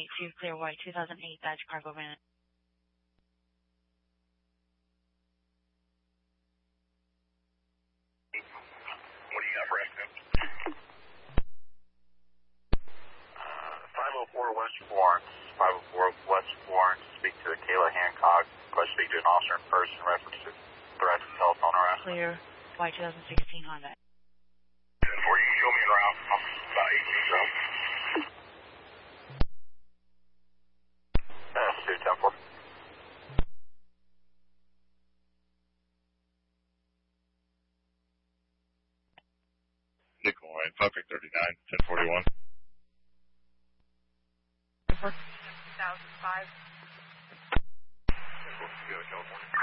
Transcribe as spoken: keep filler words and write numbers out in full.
two, clear white, two thousand eight Dodge cargo van. What do you got for estimate? Uh, five oh four West Florence, five oh four West Florence, speak to Kayla Hancock. Request speak to an officer in person, reference to threat to telephone harassment. Clear white, twenty sixteen Honda. ten four, you can show me around. I'm about eighteen, so. Uh, Stu, ten four. Nickel line, Puppy thirty-nine, ten forty-one. two thousand five. California.